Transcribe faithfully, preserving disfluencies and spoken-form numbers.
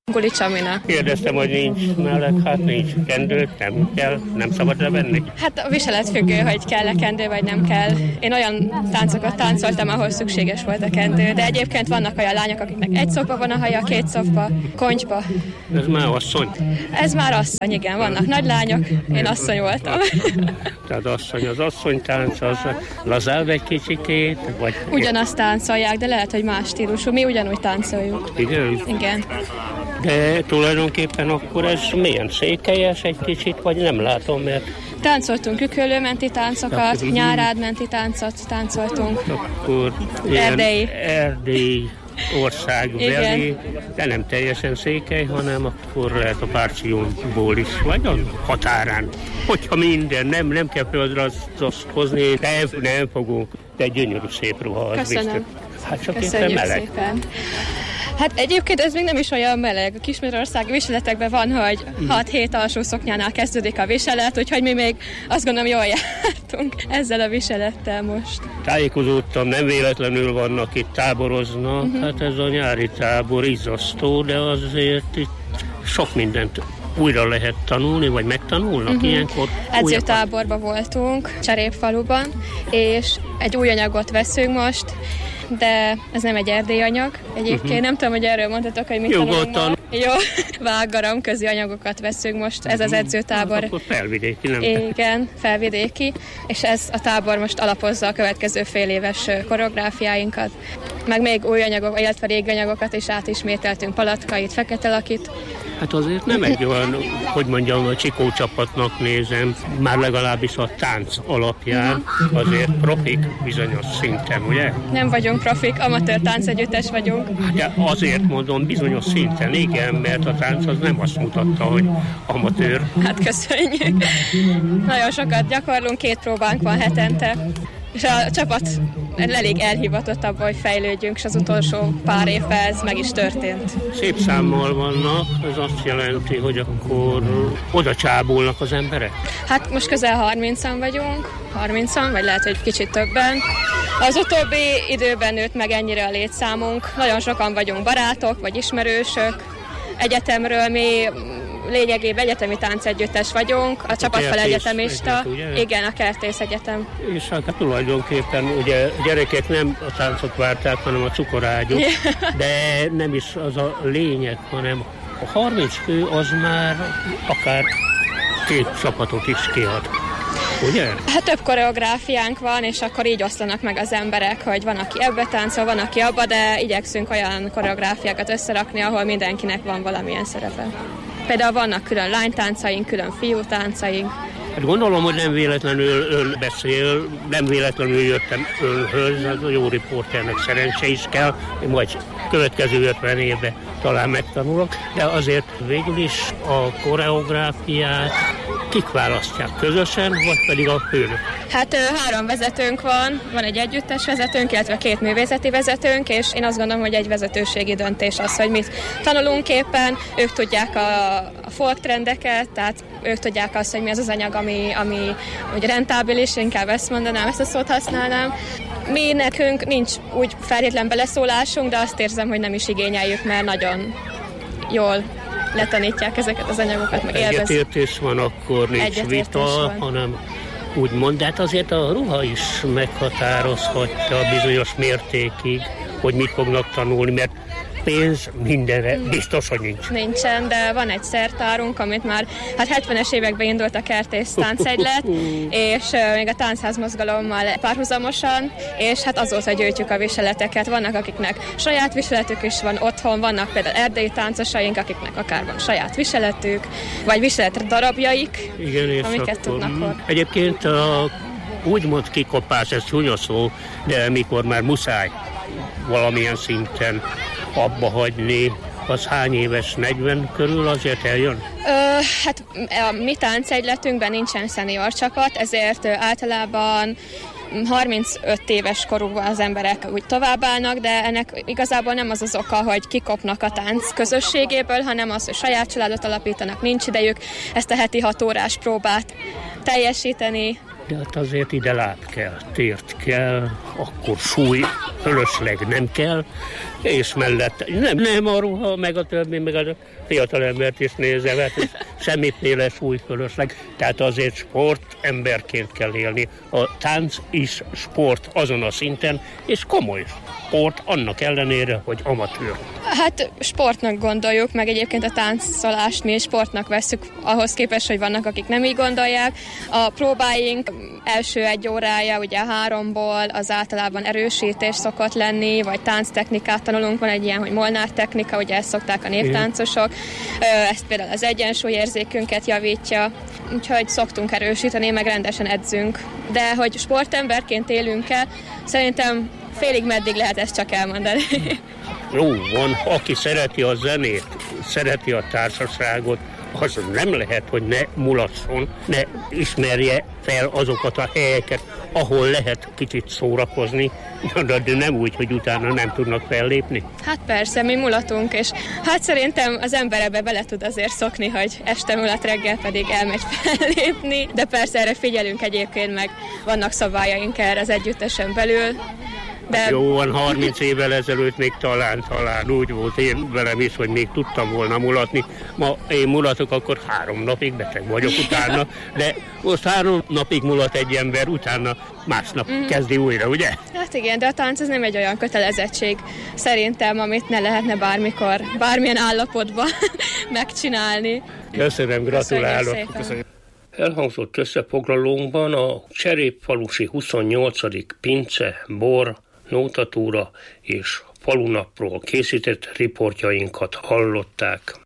Gulics Amina. Kérdeztem, hogy nincs mellett, hát nincs kendő, nem kell, nem szabad levenni. Hát a viselet függő, hogy kell-e kendő, vagy nem kell. Én olyan táncokat táncoltam, ahol szükséges volt a kendő, de egyébként vannak olyan lányok, akiknek egy szokba van a haja, két szokba, koncsba. Ez már asszony? Ez már asszony, igen, vannak nagy lányok, én asszony voltam. Tehát asszony, az asszonytánc, az lazább egy kicsikét, vagy... Ugyanazt táncolják, de lehet, hogy más stílusú. Mi ugyanúgy táncoljuk. Igen? Igen. De tulajdonképpen akkor ez milyen székelyes egy kicsit, vagy nem látom, mert... Táncoltunk Küküllőmenti táncokat, Nyárádmenti táncot táncoltunk. Akkor Erdély. Erdély országbeli, de nem teljesen székely, hanem akkor lehet a Párciumból is, vagy a határán. Hogyha minden, nem, nem kell földre azt hozni, nem, nem fogunk, de gyönyörű szép ruha az. Köszönöm. Biztos. Hát csak Köszönjük éppen meleg. Szépen. Hát egyébként ez még nem is olyan meleg. A kismagyarországi viseletekben van, hogy hat-hét alsó szoknyánál kezdődik a viselet, úgyhogy mi még azt gondolom jól jártunk ezzel a viselettel most. Tájékozódtam, nem véletlenül vannak itt, táboroznak, uh-huh. Hát ez a nyári tábor izzasztó, de azért itt sok mindent újra lehet tanulni, vagy megtanulnak uh-huh. ilyenkor? Edzőtáborban voltunk, Cserépfaluban, és egy új anyagot veszünk most, de ez nem egy erdélyi anyag. Egyébként uh-huh. nem tudom, hogy erről mondhatok, hogy mit tanulunk ma. Jó, vággaram közi anyagokat veszünk most, ez az edzőtábor. Akkor felvidéki, nem? Igen, felvidéki, és ez a tábor most alapozza a következő fél éves koreográfiáinkat. Meg még új anyagok, illetve régi anyagokat is átismételtünk, Palackait, Fekete Lakit. Hát azért nem egy olyan, hogy mondjam, a Csikó csapatnak nézem, már legalábbis a tánc alapján azért profik bizonyos szinten, ugye? Nem vagyunk profik, amatőr táncegyüttes vagyunk. De azért mondom bizonyos szinten, igen, mert a tánc az nem azt mutatta, hogy amatőr. Hát köszönjük. Nagyon sokat gyakorlunk, két próbánk van hetente. És a csapat elég elhivatott abban, hogy fejlődjünk, és az utolsó pár évben ez meg is történt. Szép számmal vannak, ez azt jelenti, hogy akkor oda csábulnak az emberek? Hát most közel harmincan vagyunk, harmincan, vagy lehet, hogy kicsit többen. Az utóbbi időben nőtt meg ennyire a létszámunk. Nagyon sokan vagyunk barátok, vagy ismerősök. Egyetemről mi lényegében egyetemi táncegyüttes vagyunk, a, a csapat fel egyetemista. Egyetem, igen, a Kertész Egyetem. És hát tulajdonképpen ugye gyerekek nem a táncot várták, hanem a cukorágyuk, de nem is az a lényeg, hanem a harminc fő az már akár két csapatot is kiad. Ugye? Hát több koreográfiánk van, és akkor így oszlanak meg az emberek, hogy van, aki ebbe táncol, van, aki abba, de igyekszünk olyan koreográfiákat összerakni, ahol mindenkinek van valamilyen szerepe. Például vannak külön lánytáncaink, külön fiútáncaink. Hát gondolom, hogy nem véletlenül ön beszél, nem véletlenül jöttem önhöz, az a jó riporternek szerencse is kell, majd következő ötven évben talán megtanulok, de azért végül is a koreográfiát kik választják, közösen, vagy pedig a főnök? Hát három vezetőnk van, van egy együttes vezetőnk, illetve két művészeti vezetőnk, és én azt gondolom, hogy egy vezetőségi döntés az, hogy mit tanulunk éppen, ők tudják a, a folk trendeket, tehát ők tudják azt, hogy mi az az anyag, ami, ami ugye rentábilis, inkább ezt mondanám, ezt a szót használnám. Mi nekünk nincs úgy feltétlen beleszólásunk, de azt érzem, hogy nem is igényeljük, mert nagyon jól letanítják ezeket az anyagokat, meg élvezik. Egyetértés van, akkor nincs vita, van. Hanem úgymond, de hát azért a ruha is meghatározhatja bizonyos mértékig, hogy mit fognak tanulni, mert pénz mindenre biztos, hogy nincs. Nincsen, de van egy szertárunk, amit már hát hetvenes években indult a Kertész táncegylet, és uh, még a táncházmozgalommal párhuzamosan, és hát azóta gyűjtjük a viseleteket. Vannak, akiknek saját viseletük is van otthon, vannak például erdélyi táncosaink, akiknek akár van saját viseletük, vagy viselet darabjaik, igen, amiket tudnak hordani. Egyébként a úgymond kikopás, ez csúnya szó, de mikor már muszáj valamilyen szinten abba hagyni, az hány éves, negyven körül azért eljön? Ö, hát a mi táncegyletünkben nincsen szenior csapat, ezért általában harmincöt éves korúban az emberek úgy továbbállnak, de ennek igazából nem az az oka, hogy kikopnak a tánc közösségéből, hanem az, hogy saját családot alapítanak, nincs idejük ezt a heti hat órás próbát teljesíteni. De hát azért ide lát kell, tért kell, akkor súly fölösleg nem kell, és mellett nem, nem a ruha, meg a többi, meg a fiatalembert is nézem, hát semmiféle súly fölösleg, tehát azért sport emberként kell élni. A tánc is sport azon a szinten, és komoly sport annak ellenére, hogy amatőr. Hát sportnak gondoljuk, meg egyébként a táncolást mi sportnak vesszük, ahhoz képest, hogy vannak, akik nem így gondolják. A próbáink első egy órája, ugye háromból az általában erősítés szokott lenni, vagy tánctechnikát tanulunk, van egy ilyen, hogy Molnár technika, ugye ezt szokták a néptáncosok, ezt például az egyensúlyérzékünket javítja, úgyhogy szoktunk erősíteni, meg rendesen edzünk. De hogy sportemberként élünk-e, szerintem félig meddig lehet ezt csak elmondani. Jó van, aki szereti a zenét, szereti a társaságot, az nem lehet, hogy ne mulasson, ne ismerje fel azokat a helyeket, ahol lehet kicsit szórakozni, de nem úgy, hogy utána nem tudnak fellépni. Hát persze, mi mulatunk, és hát szerintem az ember ebbe bele tud azért szokni, hogy este mulat, reggel pedig elmegy fellépni, de persze erre figyelünk egyébként, meg vannak szabályaink erre az együttesen belül. De... Jó van, harminc évvel ezelőtt még talán, talán úgy volt én velem is, hogy még tudtam volna mulatni. Ma én mulatok, akkor három napig beteg vagyok utána, de most három napig mulat egy ember, utána másnap mm. kezdi újra, ugye? Hát igen, de a tánc az nem egy olyan kötelezettség szerintem, amit ne lehetne bármikor, bármilyen állapotban megcsinálni. Köszönöm, gratulálok. Köszönöm. Elhangzott összefoglalónkban a Cserépfalusi huszonnyolcadik pince, bor, nótatúra és falunapról készített riportjainkat hallották.